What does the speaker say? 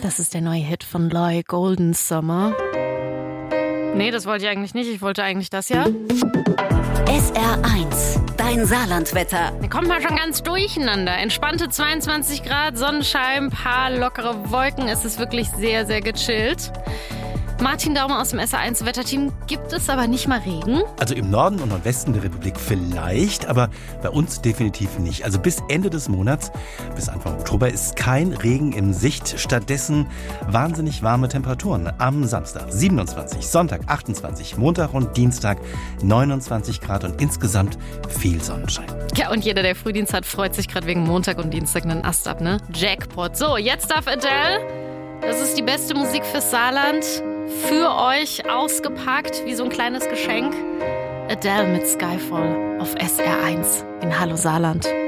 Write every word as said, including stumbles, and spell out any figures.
Das ist der neue Hit von Loy, Golden Summer. Nee, das wollte ich eigentlich nicht. Ich wollte eigentlich das ja. S R eins, dein Saarlandwetter. Da kommt man schon ganz durcheinander. Entspannte zweiundzwanzig Grad, Sonnenschein, paar lockere Wolken. Es ist wirklich sehr, sehr gechillt. Martin Daumer aus dem S R eins Wetterteam, gibt es aber nicht mal Regen? Also im Norden und Nordwesten der Republik vielleicht, aber bei uns definitiv nicht. Also bis Ende des Monats, bis Anfang Oktober, ist kein Regen in Sicht. Stattdessen wahnsinnig warme Temperaturen. Am Samstag siebenundzwanzig, Sonntag achtundzwanzig, Montag und Dienstag neunundzwanzig Grad und insgesamt viel Sonnenschein. Ja, und jeder, der Frühdienst hat, freut sich gerade wegen Montag und Dienstag einen Ast ab, ne? Jackpot. So, jetzt darf Adele. Das ist die beste Musik fürs Saarland. Für euch ausgepackt, wie so ein kleines Geschenk. Adele mit Skyfall auf S R eins in Hallo Saarland.